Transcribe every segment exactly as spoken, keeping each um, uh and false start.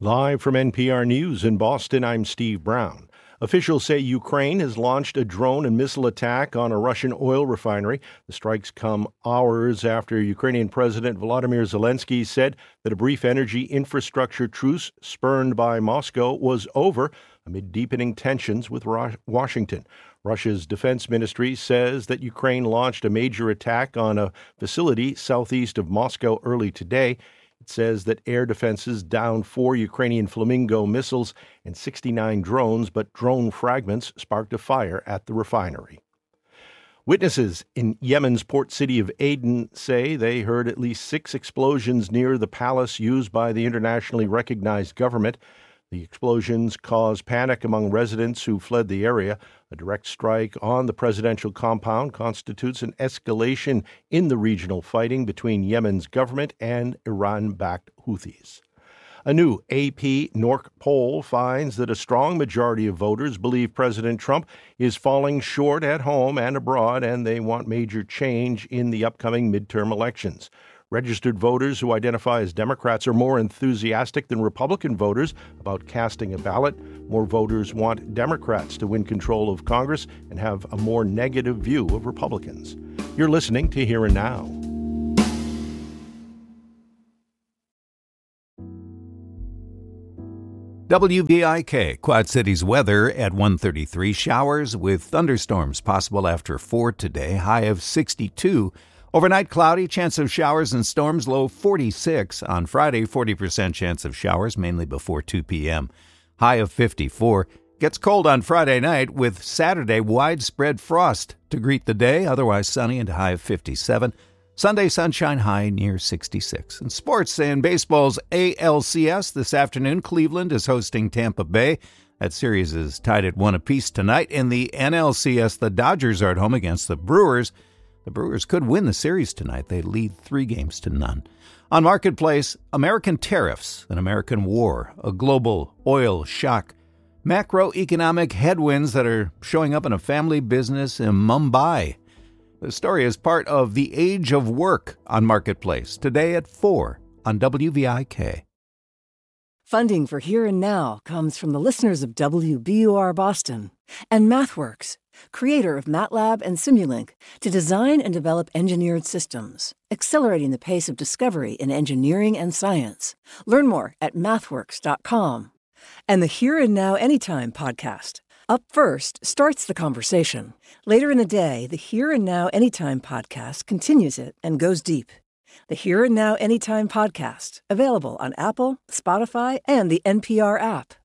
Live from N P R News in Boston, I'm Steve Brown. Officials say Ukraine has launched a drone and missile attack on a Russian oil refinery. The strikes come hours after Ukrainian President Volodymyr Zelensky said that a brief energy infrastructure truce spurned by Moscow was over amid deepening tensions with Washington. Russia's defense ministry says that Ukraine launched a major attack on a facility southeast of Moscow early today. It says that air defenses downed four Ukrainian Flamingo missiles and sixty-nine drones, but drone fragments sparked a fire at the refinery. Witnesses in Yemen's port city of Aden say they heard at least six explosions near the palace used by the internationally recognized government. The explosions caused panic among residents who fled the area. A direct strike on the presidential compound constitutes an escalation in the regional fighting between Yemen's government and Iran-backed Houthis. A new A P N O R C poll finds that a strong majority of voters believe President Trump is falling short at home and abroad, and they want major change in the upcoming midterm elections. Registered voters who identify as Democrats are more enthusiastic than Republican voters about casting a ballot. More voters want Democrats to win control of Congress and have a more negative view of Republicans. You're listening to Here and Now. W V I K, Quad Cities weather at one thirty-three. Showers with thunderstorms possible after four today, high of sixty-two. Overnight cloudy, chance of showers and storms, low forty-six. On Friday, forty percent chance of showers, mainly before two p.m. High of fifty-four. Gets cold on Friday night with Saturday widespread frost to greet the day, otherwise sunny and high of fifty-seven. Sunday sunshine, high near sixty-six. And sports and baseball's A L C S this afternoon. Cleveland is hosting Tampa Bay. That series is tied at one apiece tonight. In the N L C S, the Dodgers are at home against the Brewers. The Brewers could win the series tonight. They lead three games to none. On Marketplace, American tariffs, an American war, a global oil shock, macroeconomic headwinds that are showing up in a family business in Mumbai. The story is part of The Age of Work on Marketplace, today at four on W V I K. Funding for Here and Now comes from the listeners of W B U R Boston and MathWorks, creator of MATLAB and Simulink, to design and develop engineered systems, accelerating the pace of discovery in engineering and science. Learn more at mathworks dot com. And the Here and Now Anytime podcast. Up First starts the conversation. Later in the day, the Here and Now Anytime podcast continues it and goes deep. The Here and Now Anytime podcast, available on Apple, Spotify, and the N P R app.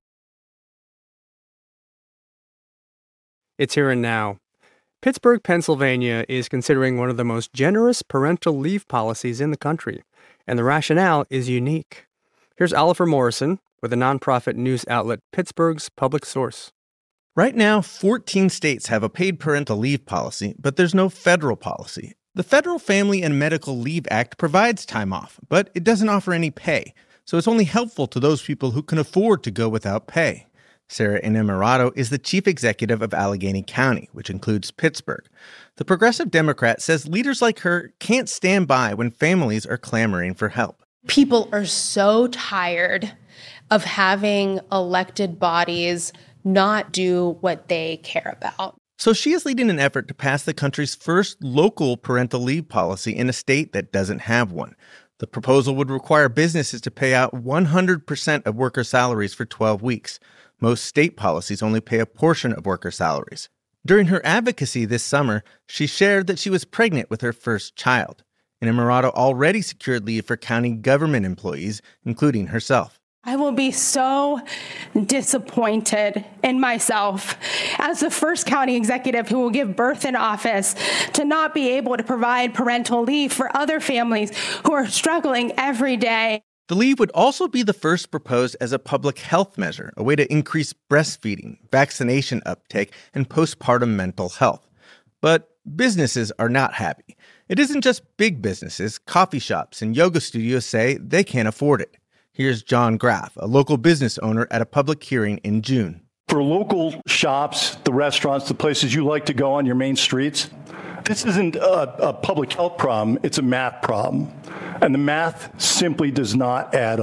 It's Here and Now. Pittsburgh, Pennsylvania is considering one of the most generous parental leave policies in the country, and the rationale is unique. Here's Oliver Morrison with the nonprofit news outlet Pittsburgh's Public Source. Right now, fourteen states have a paid parental leave policy, but there's no federal policy. The Federal Family and Medical Leave Act provides time off, but it doesn't offer any pay, so it's only helpful to those people who can afford to go without pay. Sarah Innamorato is the chief executive of Allegheny County, which includes Pittsburgh. The progressive Democrat says leaders like her can't stand by when families are clamoring for help. People are so tired of having elected bodies not do what they care about. So she is leading an effort to pass the country's first local parental leave policy in a state that doesn't have one. The proposal would require businesses to pay out one hundred percent of worker salaries for twelve weeks. Most state policies only pay a portion of worker salaries. During her advocacy this summer, she shared that she was pregnant with her first child. Innamorato already secured leave for county government employees, including herself. I will be so disappointed in myself as the first county executive who will give birth in office to not be able to provide parental leave for other families who are struggling every day. The leave would also be the first proposed as a public health measure, a way to increase breastfeeding, vaccination uptake, and postpartum mental health. But businesses are not happy. It isn't just big businesses. Coffee shops and yoga studios say they can't afford it. Here's John Graff, a local business owner at a public hearing in June. For local shops, the restaurants, the places you like to go on your main streets, this isn't a, a public health problem, it's a math problem. And the math simply does not add up.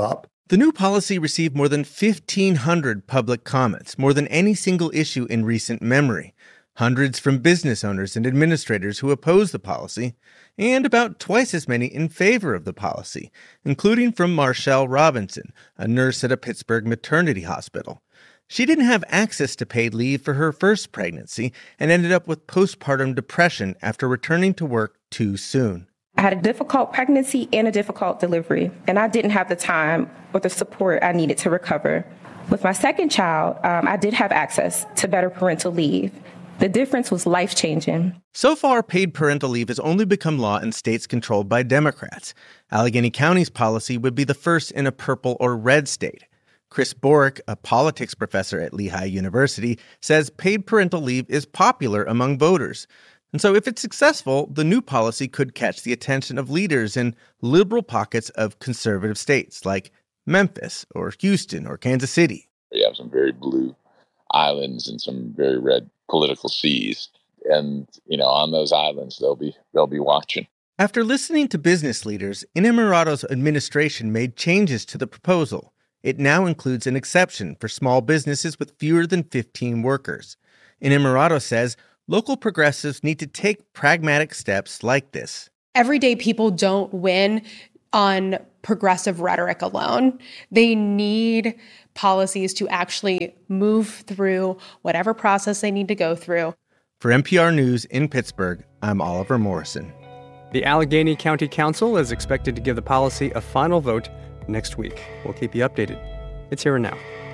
The new policy received more than fifteen hundred public comments, more than any single issue in recent memory. Hundreds from business owners and administrators who oppose the policy, and about twice as many in favor of the policy, including from Marshall Robinson, a nurse at a Pittsburgh maternity hospital. She didn't have access to paid leave for her first pregnancy and ended up with postpartum depression after returning to work too soon. I had a difficult pregnancy and a difficult delivery, and I didn't have the time or the support I needed to recover. With my second child, um, I did have access to better parental leave. The difference was life-changing. So far, paid parental leave has only become law in states controlled by Democrats. Allegheny County's policy would be the first in a purple or red state. Chris Borick, a politics professor at Lehigh University, says paid parental leave is popular among voters. And so if it's successful, the new policy could catch the attention of leaders in liberal pockets of conservative states like Memphis or Houston or Kansas City. You have some very blue islands and some very red political seas. And, you know, on those islands, they'll be they'll be watching. After listening to business leaders, Inamorado's administration made changes to the proposal. It now includes an exception for small businesses with fewer than fifteen workers. Inamorado says local progressives need to take pragmatic steps like this. Everyday people don't win on progressive rhetoric alone. They need policies to actually move through whatever process they need to go through. For N P R News in Pittsburgh, I'm Oliver Morrison. The Allegheny County Council is expected to give the policy a final vote next week. We'll keep you updated. It's Here and Now.